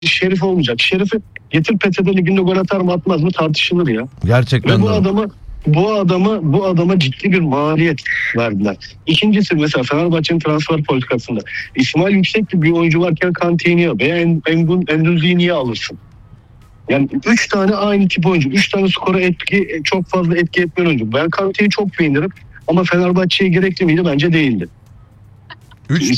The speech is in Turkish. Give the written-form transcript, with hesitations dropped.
Şerif olmayacak. Şerif'i getir PTT Ligi'nde gol atar mı atmaz mı tartışılır ya. Gerçekten Ve doğru. bu adama ciddi bir maliyet verdiler. İkincisi mesela Fenerbahçe'nin transfer politikasında İsmail Yüksekli bir oyuncu varken Kante'yi veya Endüzi'yi niye alırsın? Yani 3 tane aynı tip oyuncu. 3 tane skora çok fazla etki etmeyen oyuncu. Ben Kante'yi çok beğenirim ama Fenerbahçe'ye gerekli miydi? Bence değildi.